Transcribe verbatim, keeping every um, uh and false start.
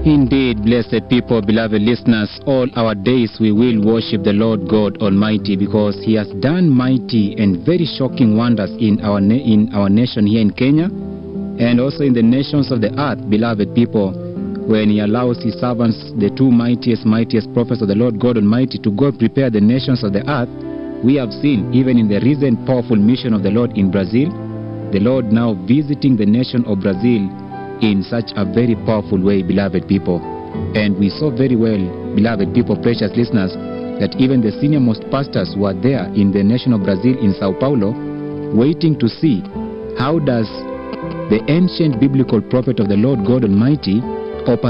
Indeed, blessed people, beloved listeners, all our days we will worship the Lord God Almighty, because He has done mighty and very shocking wonders in our na- in our nation here in Kenya, and also in the nations of the earth, beloved people, when He allows His servants, the two mightiest, mightiest prophets of the Lord God Almighty, to go prepare the nations of the earth. We have seen, even in the recent powerful mission of the Lord in Brazil, the Lord now visiting the nation of Brazil in such a very powerful way, beloved people. And we saw very well, beloved people, precious listeners, that even the senior-most pastors were there in the nation of Brazil in Sao Paulo, waiting to see how does the ancient biblical prophet of the Lord God Almighty